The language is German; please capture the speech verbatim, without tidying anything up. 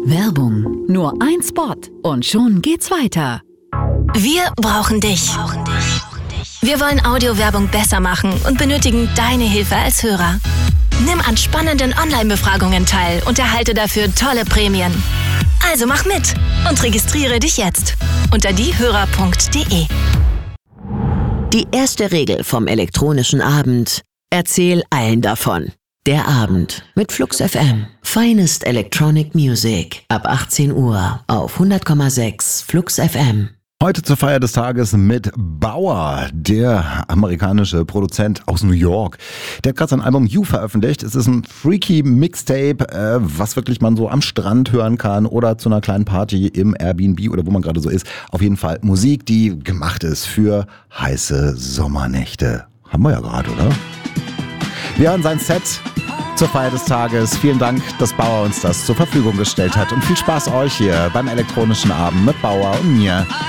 Werbung. Nur ein Spot und schon geht's weiter. Wir brauchen dich. Wir wollen Audiowerbung besser machen und benötigen deine Hilfe als Hörer. Nimm an spannenden Online-Befragungen teil und erhalte dafür tolle Prämien. Also mach mit und registriere dich jetzt unter diehörer punkt de. Die erste Regel vom elektronischen Abend: Erzähl allen davon. Der Abend mit Flux F M. Finest Electronic Music. Ab achtzehn Uhr auf hundert Komma sechs Flux F M. Heute zur Feier des Tages mit Bauer, der amerikanische Produzent aus New York. Der hat gerade sein Album You veröffentlicht. Es ist ein freaky Mixtape, äh, was wirklich man so am Strand hören kann oder zu einer kleinen Party im Airbnb oder wo man gerade so ist. Auf jeden Fall Musik, die gemacht ist für heiße Sommernächte. Haben wir ja gerade, oder? Wir hören sein Set zur Feier des Tages. Vielen Dank, dass Bauer uns das zur Verfügung gestellt hat. Und viel Spaß euch hier beim elektronischen Abend mit Bauer und mir.